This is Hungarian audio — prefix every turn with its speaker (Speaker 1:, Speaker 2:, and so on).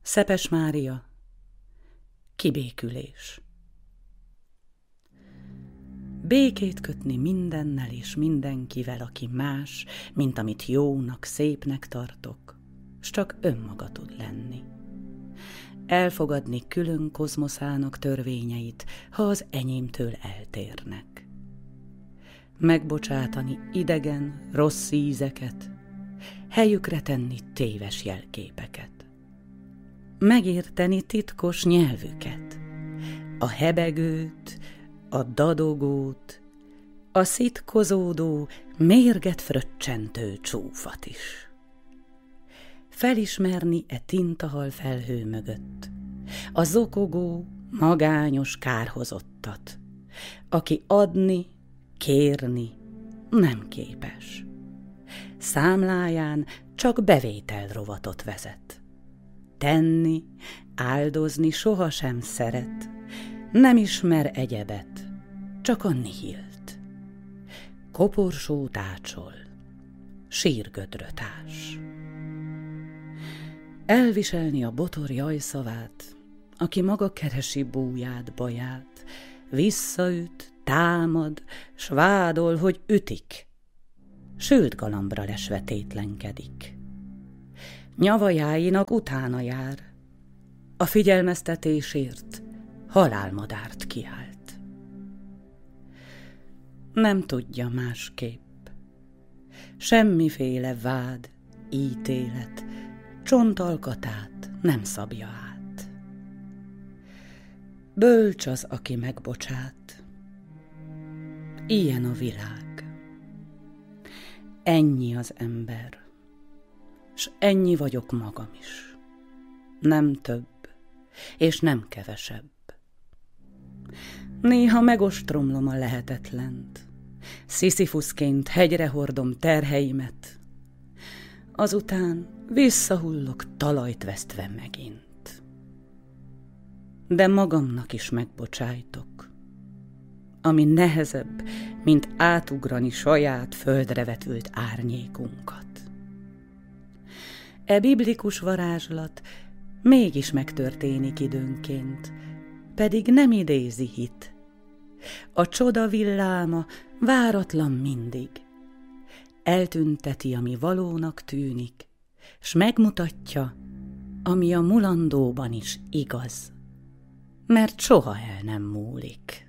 Speaker 1: Szepes Mária, kibékülés. Békét kötni mindennel és mindenkivel, aki más, mint amit jónak, szépnek tartok, s csak önmaga tud lenni. Elfogadni külön kozmoszának törvényeit, ha az enyémtől eltérnek. Megbocsátani idegen, rossz ízeket, helyükre tenni téves jelképeket. Megérteni titkos nyelvüket, a hebegőt, a dadogót, a szitkozódó, mérget fröccsentő csúfat is. Felismerni e tintahal felhő mögött a zokogó, magányos kárhozottat, aki adni, kérni nem képes. Számláján csak bevételrovatot vezet. Tenni, áldozni sohasem szeret, nem ismer egyebet, csak a nihilt. Koporsót ácsol, sírgödröt ás. Elviselni a botor jajszavát, aki maga keresi búját, baját, visszaüt, támad, s vádol, hogy ütik, sült galambra lesve tétlenkedik. Nyavajáinak utána jár, a figyelmeztetésért halálmadárt kiált. Nem tudja másképp, semmiféle vád, ítélet, csontalkatát nem szabja át. Bölcs az, aki megbocsát, ilyen a világ. Ennyi az ember, s ennyi vagyok magam is. Nem több, és nem kevesebb. Néha megostromlom a lehetetlent, Sziszifuszként hegyre hordom terheimet, azután visszahullok talajt vesztve megint. De magamnak is megbocsájtok, ami nehezebb, mint átugrani saját földre vetült árnyékunkat. E biblikus varázslat mégis megtörténik időnként, pedig nem idézi hit. A csoda villáma váratlan mindig. Eltünteti, ami valónak tűnik, s megmutatja, ami a mulandóban is igaz, mert soha el nem múlik.